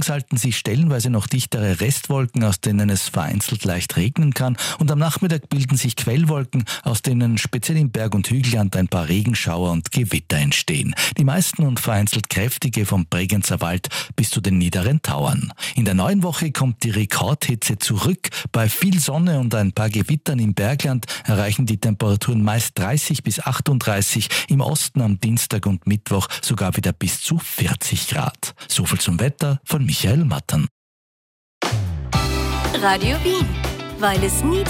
Tags halten sich stellenweise noch dichtere Restwolken, aus denen es vereinzelt leicht regnen kann, und am Nachmittag bilden sich Quellwolken, aus denen speziell im Berg- und Hügelland ein paar Regenschauer und Gewitter entstehen. Die meisten und vereinzelt kräftige vom Bregenzer Wald bis zu den niederen Tauern. In der neuen Woche kommt die Rekordhitze zurück. Bei viel Sonne und ein paar Gewittern im Bergland erreichen die Temperaturen meist 30 bis 38, im Osten am Dienstag und Mittwoch sogar wieder bis zu 40 Grad. Soviel zum Wetter von Michael Mattern. Radio Wien, weil es nie